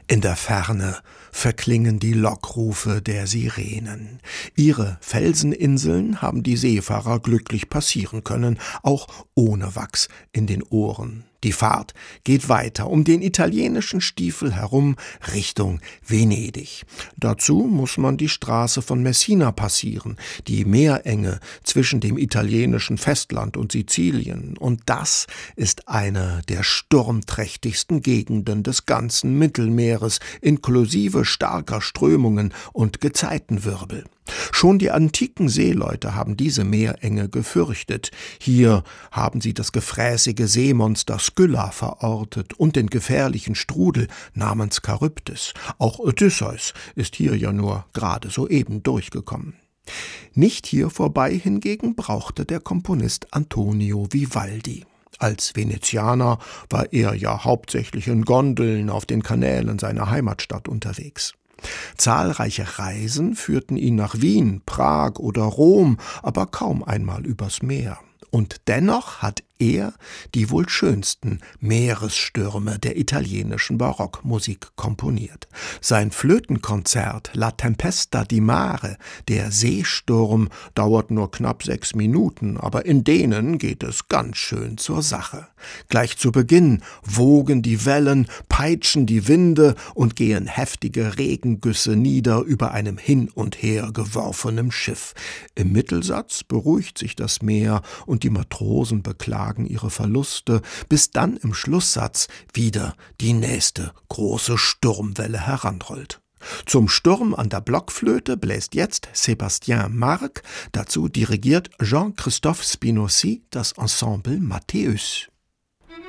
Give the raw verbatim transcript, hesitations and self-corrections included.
In der Ferne verklingen die Lockrufe der Sirenen. Ihre Felseninseln haben die Seefahrer glücklich passieren können, auch ohne Wachs in den Ohren. Die Fahrt geht weiter um den italienischen Stiefel herum Richtung Venedig. Dazu muss man die Straße von Messina passieren, die Meerenge zwischen dem italienischen Festland und Sizilien. Und das ist eine der sturmträchtigsten Gegenden des ganzen Mittelmeeres, inklusive starker Strömungen und Gezeitenwirbel. Schon die antiken Seeleute haben diese Meerenge gefürchtet. Hier haben sie das gefräßige Seemonster Skylla verortet und den gefährlichen Strudel namens Charybdis. Auch Odysseus ist hier ja nur gerade soeben durchgekommen. Nicht hier vorbei hingegen brauchte der Komponist Antonio Vivaldi. Als Venezianer war er ja hauptsächlich in Gondeln auf den Kanälen seiner Heimatstadt unterwegs. Zahlreiche Reisen führten ihn nach Wien, Prag oder Rom, aber kaum einmal übers Meer. Und dennoch hat er die wohl schönsten Meeresstürme der italienischen Barockmusik komponiert. Sein Flötenkonzert La Tempesta di Mare, der Seesturm, dauert nur knapp sechs Minuten, aber in denen geht es ganz schön zur Sache. Gleich zu Beginn wogen die Wellen, peitschen die Winde und gehen heftige Regengüsse nieder über einem hin und her geworfenem Schiff. Im Mittelsatz beruhigt sich das Meer und die Matrosen beklagen ihre Verluste, bis dann im Schlusssatz wieder die nächste große Sturmwelle heranrollt. Zum Sturm an der Blockflöte bläst jetzt Sébastien Marc, dazu dirigiert Jean-Christophe Spinozzi das Ensemble Matthäus.